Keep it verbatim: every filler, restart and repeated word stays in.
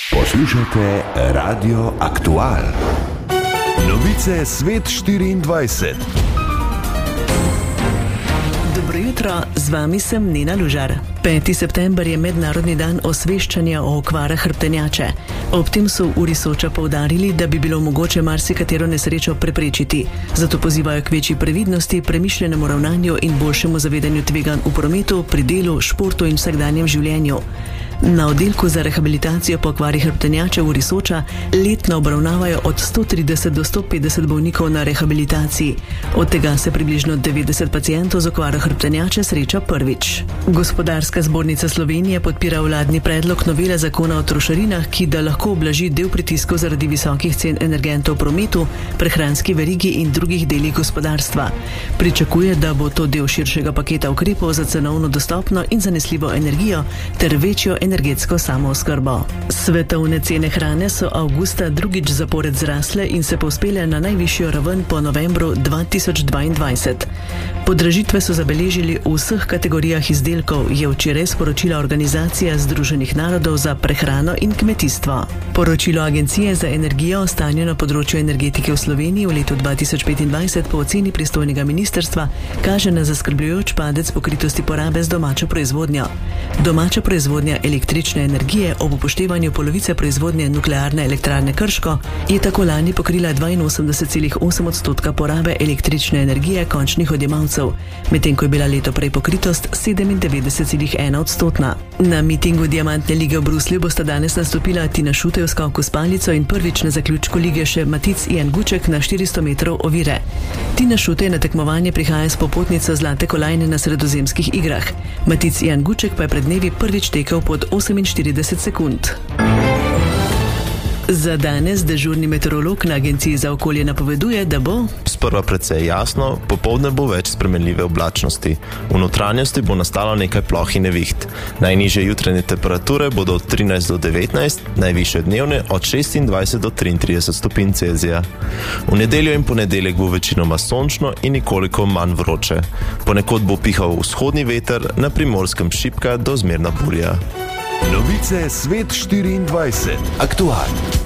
Poslušate Radio Aktual. Novice Svet štiriindvajset. Dobro jutro, z vami sem Nina Lužar. peti september je mednarodni dan osveščanja o okvarah hrbtenjače. Ob tem so v Risoča poudarili, da bi bilo mogoče marsikatero nesrečo preprečiti. Zato pozivajo k večji previdnosti, premišljenemu ravnanju in boljšemu zavedanju tveganj v prometu, pri delu, športu in vsakdanjem življenju. Na oddelku za rehabilitacijo po okvari hrbtenjače v Risoča letno obravnavajo od sto trideset do sto petdeset bolnikov na rehabilitaciji. Od tega se približno devetdeset pacientov z okvaro hrbtenjače sreča prvič. Gospodarska zbornica Slovenije podpira vladni predlog novele zakona o trošarinah, ki da lahko ublaži del pritiskov zaradi visokih cen energentov v prometu, prehranski verigi in drugih delih gospodarstva. Pričakuje, da bo to del širšega paketa ukrepov za cenovno dostopno in zanesljivo energijo ter večjo energetsko samooskrbo. Svetovne cene hrane so avgusta drugič zapored zrasle in se povzpele na najvišjo raven po novembru dva tisoč dvaindvajset. Podražitve so zabeležili v vseh kategorijah izdelkov, je včeraj sporočila Organizacija Združenih narodov za prehrano in kmetijstvo. Poročilo Agencije za energijo o stanju na področju energetike v Sloveniji v letu dva tisoč petindvajset po oceni pristojnega ministrstva kaže na zaskrbljujoč padec pokritosti porabe z domačo proizvodnjo. Domača proizvodnja električne energije ob upoštevanju polovice proizvodnje nuklearne elektrarne Krško je tako lani pokrila dvainosemdeset celih osem odstotka porabe električne energije končnih odjemalcev, medtem ko je bila leto prej pokritost sedemindevetdeset celih ena odstotna. Na mitingu Diamantne lige v Bruslju bosta danes nastopila Tina Šutej v skoku s palico in prvič na zaključku lige še Matic Jan Guček na štiristo metrov ovire. Tina Šutej na tekmovanje prihaja s popotnico zlate kolajne na sredozemskih igrah. Matic Jan Guček pa je pred dnevi prvič tekel pod oseminštirideset sekund. Za danes dežurni meteorolog na Agenciji za okolje napoveduje, da bo sprva precej jasno, popoldne bo več spremenljive oblačnosti. V notranjosti bo nastalo nekaj ploh in neviht. Najnižje jutranje temperature bodo od trinajst do devetnajst, najvišje dnevne od šestindvajset do triintrideset stopinj Celzija. V nedeljo in ponedeljek bo večinoma sončno in nekoliko manj vroče. Ponekod bo pihal vzhodni veter, na Primorskem šibka do zmerna burja. Novice Svet štiriindvajset. Aktual.